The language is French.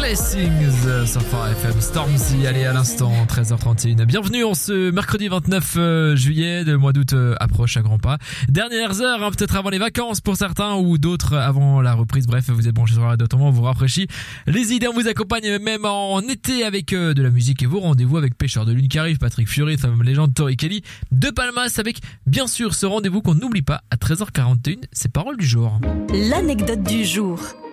Blessings sur Phare FM. Stormzy, allez à l'instant, 13h31. Bienvenue en ce mercredi 29 juillet, le mois d'août approche à grands pas. Dernières heures, hein, peut-être avant les vacances pour certains ou d'autres avant la reprise. Bref, vous êtes branchés sur la radio, on vous rafraîchit les idées, on vous accompagne même en été avec de la musique et vos rendez-vous avec Pêcheur de Lune qui arrive, Patrick Fury, sa légende Tori Kelly, de Palmas avec bien sûr ce rendez-vous qu'on n'oublie pas à 13h41, c'est paroles du jour. L'anecdote du jour.